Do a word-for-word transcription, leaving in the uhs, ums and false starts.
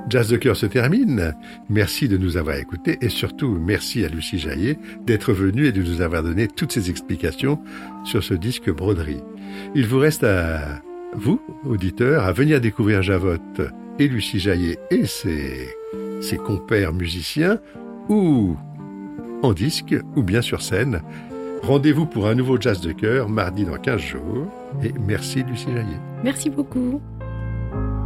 Jazz de cœur se termine. Merci de nous avoir écoutés et surtout merci à Lucie Jaillet d'être venue et de nous avoir donné toutes ces explications sur ce disque broderie. Il vous reste à vous, auditeurs, à venir découvrir Javotte et Lucie Jaillet et ses, ses compères musiciens, ou en disque, ou bien sur scène. Rendez-vous pour un nouveau Jazz de cœur mardi dans quinze jours. Et merci Lucie Jaillet. Merci beaucoup.